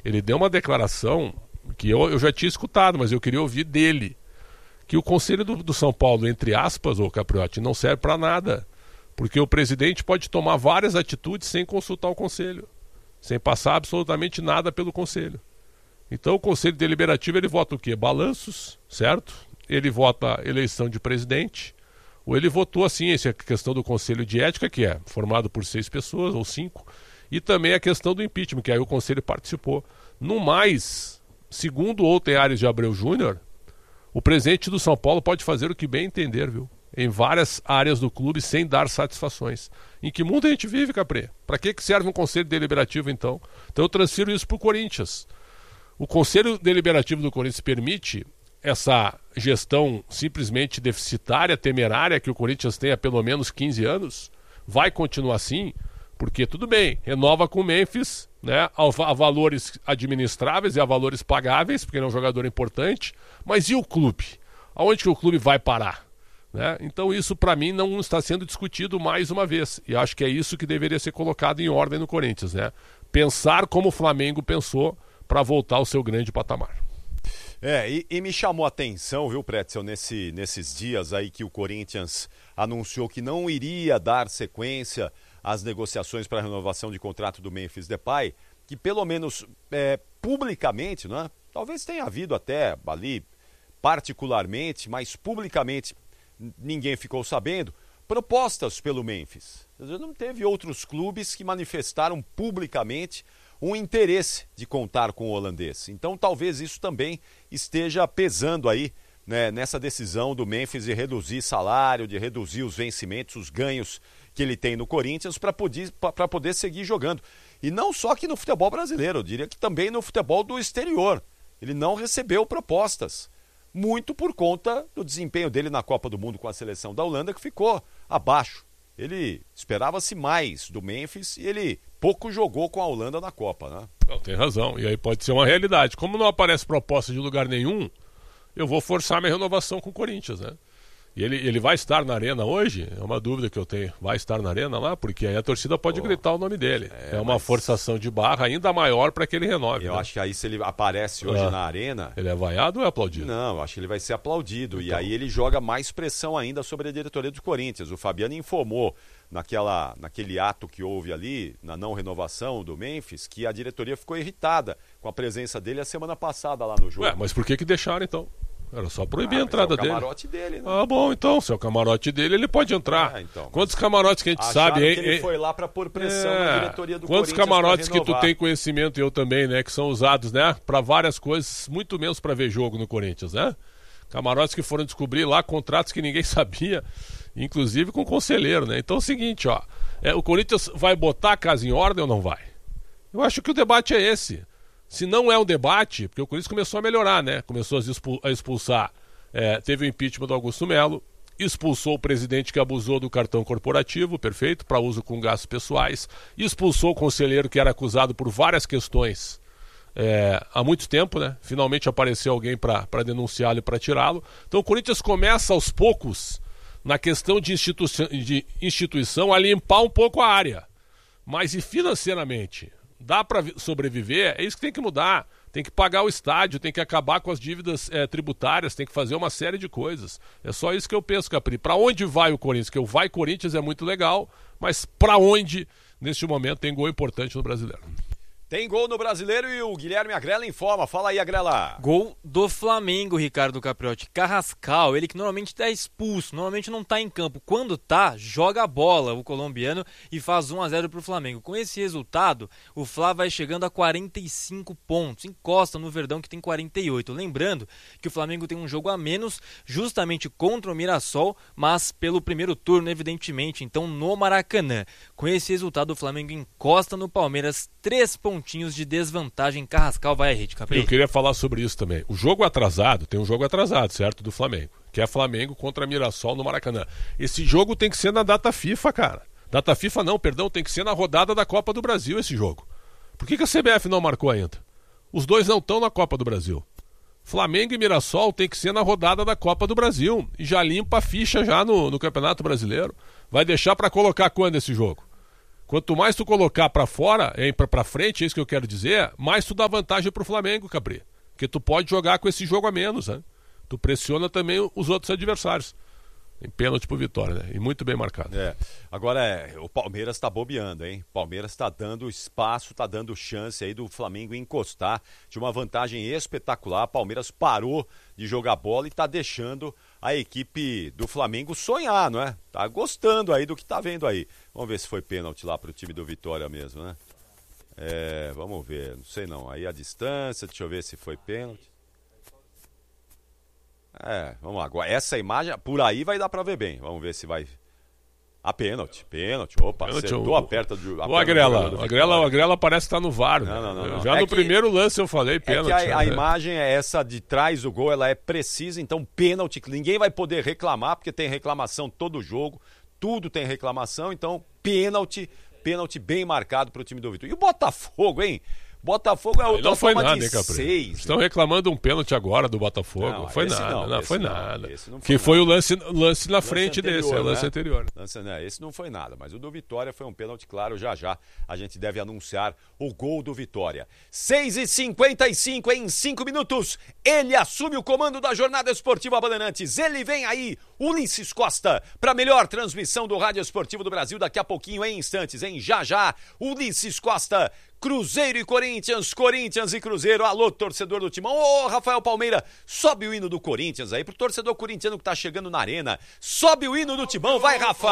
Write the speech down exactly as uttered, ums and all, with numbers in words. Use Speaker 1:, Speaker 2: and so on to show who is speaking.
Speaker 1: ele deu uma declaração que eu, eu já tinha escutado, mas eu queria ouvir dele, que o Conselho do, do São Paulo, entre aspas, ô Capriotti, não serve para nada, porque o presidente pode tomar várias atitudes sem consultar o Conselho, sem passar absolutamente nada pelo Conselho. Então o Conselho Deliberativo, ele vota o quê? Balanços, certo? Ele vota eleição de presidente, ou ele votou assim, essa questão do Conselho de Ética, que é formado por seis pessoas, ou cinco, e também a questão do impeachment, que aí o Conselho participou. No mais, segundo o Outer Aires de Abreu Júnior, o presidente do São Paulo pode fazer o que bem entender, viu? Em várias áreas do clube, sem dar satisfações. Em que mundo a gente vive, Capri? Para que que serve um Conselho Deliberativo, então? Então eu transfiro isso para o Corinthians. O Conselho Deliberativo do Corinthians permite essa gestão simplesmente deficitária, temerária, que o Corinthians tem há pelo menos quinze anos, vai continuar assim, porque tudo bem, renova com o Memphis, né, a, a valores administráveis e a valores pagáveis, porque ele é um jogador importante, mas e o clube? Aonde que o clube vai parar? Né? Então isso para mim não está sendo discutido mais uma vez, e acho que é isso que deveria ser colocado em ordem no Corinthians, né? Pensar como o Flamengo pensou para voltar ao seu grande patamar.
Speaker 2: É, e, e me chamou a atenção, viu, Pretzel, nesse, nesses dias aí que o Corinthians anunciou que não iria dar sequência às negociações para a renovação de contrato do Memphis Depay, que pelo menos é, publicamente, né, talvez tenha havido até ali particularmente, mas publicamente ninguém ficou sabendo, propostas pelo Memphis. Não teve outros clubes que manifestaram publicamente um interesse de contar com o holandês. Então talvez isso também esteja pesando aí, né, nessa decisão do Memphis de reduzir salário, de reduzir os vencimentos, os ganhos que ele tem no Corinthians para poder, para poder seguir jogando. E não só aqui no futebol brasileiro, eu diria que também no futebol do exterior. Ele não recebeu propostas, muito por conta do desempenho dele na Copa do Mundo com a seleção da Holanda, que ficou abaixo. Ele esperava-se mais do Memphis e ele pouco jogou com a Holanda na Copa, né?
Speaker 1: Não, tem razão. E aí pode ser uma realidade. Como não aparece proposta de lugar nenhum, eu vou forçar minha renovação com o Corinthians, né? E ele, ele vai estar na Arena hoje? É uma dúvida que eu tenho. Vai estar na Arena lá? Porque aí a torcida pode oh, gritar o nome dele. É, é uma mas... forçação de barra ainda maior para que ele renove.
Speaker 2: Eu
Speaker 1: né?
Speaker 2: acho que aí se ele aparece hoje ah, na Arena...
Speaker 1: Ele é vaiado ou é aplaudido?
Speaker 2: Não, eu acho que ele vai ser aplaudido.
Speaker 1: Então...
Speaker 2: E aí ele joga mais pressão ainda sobre a diretoria do Corinthians. O Fabiano informou naquela, naquele ato que houve ali, na não renovação do Memphis, que a diretoria ficou irritada com a presença dele a semana passada lá no jogo.
Speaker 1: Ué, mas por que que deixaram então? Era só proibir ah, a entrada dele. É o
Speaker 2: camarote dele, dele, né?
Speaker 1: Ah, bom, então, se é o camarote dele, ele pode entrar. Ah, então, Quantos camarotes que a gente sabe, hein?
Speaker 2: Que ele foi lá para pôr pressão é... na diretoria do
Speaker 1: Quantos
Speaker 2: Corinthians
Speaker 1: camarotes que tu tem conhecimento, e eu também, né, que são usados, né, para várias coisas, muito menos para ver jogo no Corinthians, né? Camarotes que foram descobrir lá contratos que ninguém sabia, inclusive com o conselheiro, né? Então é o seguinte, ó, é, o Corinthians vai botar a casa em ordem ou não vai? Eu acho que o debate é esse. Se não é um debate, porque o Corinthians começou a melhorar, né? Começou a expulsar, é, teve o impeachment do Augusto Melo, expulsou o presidente que abusou do cartão corporativo, perfeito, para uso com gastos pessoais, expulsou o conselheiro que era acusado por várias questões é, há muito tempo, né? Finalmente apareceu alguém para denunciá-lo e para tirá-lo. Então o Corinthians começa aos poucos, na questão de, institu de instituição, a limpar um pouco a área. Mas e financeiramente? Dá para sobreviver? É isso que tem que mudar. Tem que pagar o estádio, tem que acabar com as dívidas é, tributárias, tem que fazer uma série de coisas. É só isso que eu penso, Capri. Para onde vai o Corinthians? Que o Vai Corinthians é muito legal, mas para onde, neste momento, tem gol importante no Brasileiro?
Speaker 2: Tem gol no Brasileiro e o Guilherme Agrela informa. Fala aí, Agrela.
Speaker 3: Gol do Flamengo, Ricardo Capriotti. Carrascal, ele que normalmente está expulso, normalmente não está em campo. Quando tá, joga a bola, o colombiano, e faz um a zero para o Flamengo. Com esse resultado, o Fla vai chegando a quarenta e cinco pontos. Encosta no Verdão, que tem quarenta e oito. Lembrando que o Flamengo tem um jogo a menos, justamente contra o Mirassol, mas pelo primeiro turno, evidentemente. Então, no Maracanã. Com esse resultado, o Flamengo encosta no Palmeiras, três pontos. Pontinhos de desvantagem. Carrascal vai à rede, Capri.
Speaker 1: Eu queria falar sobre isso também. O jogo atrasado, tem um jogo atrasado, certo? Do Flamengo, que é Flamengo contra Mirassol no Maracanã. Esse jogo tem que ser na data FIFA, cara. Data FIFA não, perdão, tem que ser na rodada da Copa do Brasil esse jogo. Por que que a C B F não marcou ainda? Os dois não estão na Copa do Brasil. Flamengo e Mirassol tem que ser na rodada da Copa do Brasil. E já limpa a ficha já no, no Campeonato Brasileiro. Vai deixar para colocar quando esse jogo? Quanto mais tu colocar pra fora, é, pra, pra frente, é isso que eu quero dizer, mais tu dá vantagem pro Flamengo, Cabri. Porque tu pode jogar com esse jogo a menos, né? Tu pressiona também os outros adversários. Em pênalti pro Vitória, né? E muito bem marcado.
Speaker 2: É. Agora, é, o Palmeiras tá bobeando, hein? O Palmeiras tá dando espaço, tá dando chance aí do Flamengo encostar. De uma vantagem espetacular. O Palmeiras parou de jogar bola e tá deixando a equipe do Flamengo sonhar, não é? Tá gostando aí do que tá vendo aí. Vamos ver se foi pênalti lá pro time do Vitória mesmo, né? É, vamos ver, não sei não. Aí a distância, deixa eu ver se foi pênalti. É, vamos lá. Agora, essa imagem, por aí vai dar pra ver bem. Vamos ver se vai... A pênalti, pênalti. Opa,
Speaker 1: Pênalti,
Speaker 2: acertou
Speaker 1: o-
Speaker 2: a perna do...
Speaker 1: O Agrela, o Agrela, o Agrela parece que tá no V A R.
Speaker 2: Não,
Speaker 1: né?
Speaker 2: não, não, não.
Speaker 1: Já
Speaker 2: É
Speaker 1: no
Speaker 2: que-
Speaker 1: primeiro lance eu falei
Speaker 2: É
Speaker 1: pênalti.
Speaker 2: que a, a
Speaker 1: né?
Speaker 2: imagem é essa de trás do gol, ela é precisa, então pênalti, que ninguém vai poder reclamar, porque tem reclamação todo jogo, tudo tem reclamação, então pênalti, pênalti bem marcado pro time do Vitória. E o Botafogo, hein? Botafogo é
Speaker 1: Aí
Speaker 2: outra
Speaker 1: não foi
Speaker 2: soma
Speaker 1: nada,
Speaker 2: de
Speaker 1: hein, Capri?
Speaker 2: seis.
Speaker 1: Estão reclamando um pênalti agora do Botafogo.
Speaker 2: Não,
Speaker 1: foi
Speaker 2: esse
Speaker 1: nada,
Speaker 2: não,
Speaker 1: não,
Speaker 2: esse
Speaker 1: foi
Speaker 2: não,
Speaker 1: nada.
Speaker 2: esse não foi
Speaker 1: que
Speaker 2: nada.
Speaker 1: foi o lance, lance na
Speaker 2: Lance
Speaker 1: frente
Speaker 2: anterior,
Speaker 1: desse, é o lance
Speaker 2: né?
Speaker 1: anterior.
Speaker 2: Lance, né? Esse não foi nada, mas o do Vitória foi um pênalti claro. Já já a gente deve anunciar o gol do Vitória. seis e cinquenta e cinco, em cinco minutos, ele assume o comando da jornada esportiva Bandeirantes. Ele vem aí, Ulisses Costa, para a melhor transmissão do Rádio Esportivo do Brasil. Daqui a pouquinho, em instantes, hein? Já já, Ulisses Costa. Cruzeiro e Corinthians, Corinthians e Cruzeiro. Alô, torcedor do Timão. Ô, Rafael Palmeira, sobe o hino do Corinthians aí pro torcedor corintiano que tá chegando na arena. Sobe o hino do Timão, vai, Rafa!